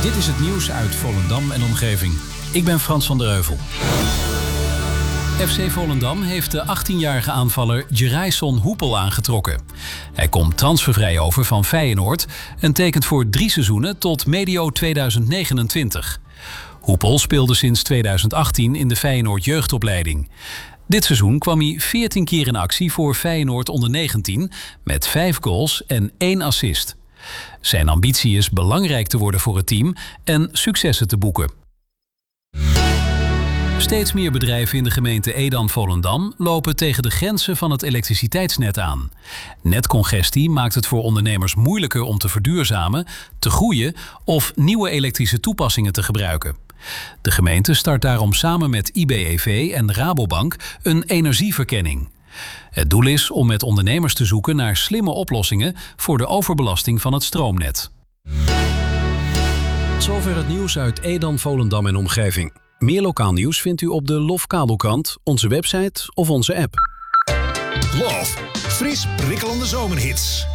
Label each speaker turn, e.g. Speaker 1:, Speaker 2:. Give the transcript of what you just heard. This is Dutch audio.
Speaker 1: Dit is het nieuws uit Volendam en omgeving. Ik ben Frans van der Heuvel. FC Volendam heeft de 18-jarige aanvaller Jerayson Hoepel aangetrokken. Hij komt transfervrij over van Feyenoord en tekent voor 3 seizoenen tot medio 2029. Hoepel speelde sinds 2018 in de Feyenoord jeugdopleiding. Dit seizoen kwam hij 14 keer in actie voor Feyenoord onder 19 met 5 goals en 1 assist. Zijn ambitie is belangrijk te worden voor het team en successen te boeken. Steeds meer bedrijven in de gemeente Edam-Volendam lopen tegen de grenzen van het elektriciteitsnet aan. Netcongestie maakt het voor ondernemers moeilijker om te verduurzamen, te groeien of nieuwe elektrische toepassingen te gebruiken. De gemeente start daarom samen met IBEV en Rabobank een energieverkenning. Het doel is om met ondernemers te zoeken naar slimme oplossingen voor de overbelasting van het stroomnet.
Speaker 2: Zover het nieuws uit Edam, Volendam en omgeving. Meer lokaal nieuws vindt u op de LOF kabelkrant, onze website of onze app.
Speaker 3: LOF, fris prikkelende zomerhits.